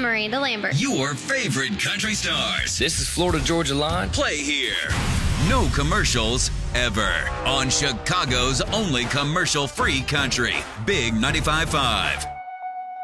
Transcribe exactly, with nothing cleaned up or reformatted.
Miranda Lambert. Your favorite country stars. This is Florida Georgia Line. Play here. No commercials ever. On Chicago's only commercial-free country. Big ninety-five point five.